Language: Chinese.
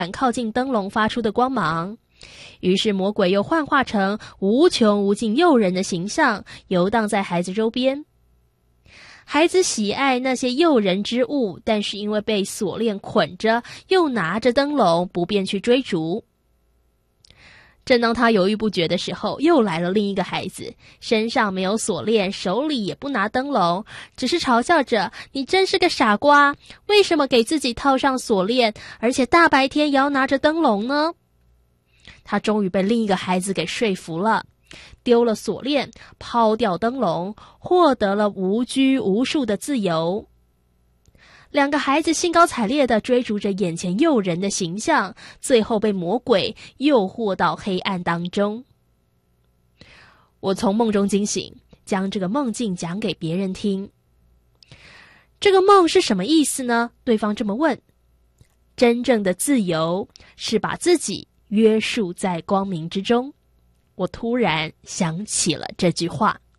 靠近灯笼发出的光芒。于是魔鬼又幻化成无穷无尽诱人的形象，游荡在孩子周边。孩子喜爱那些诱人之物，但是因为被锁链捆着，又拿着灯笼，不便去追逐。正当他犹豫不决的时候，又来了另一个孩子，身上没有锁链，手里也不拿灯笼，只是嘲笑着：“你真是个傻瓜，为什么给自己套上锁链，而且大白天也要拿着灯笼呢？”他终于被另一个孩子给说服了，丢了锁链，抛掉灯笼，获得了无拘无束的自由。两个孩子兴高采烈地追逐着眼前诱人的形象，最后被魔鬼诱惑到黑暗当中。我从梦中惊醒，将这个梦境讲给别人听。这个梦是什么意思呢？对方这么问。真正的自由是把自己约束在光明之中。我突然想起了这句话。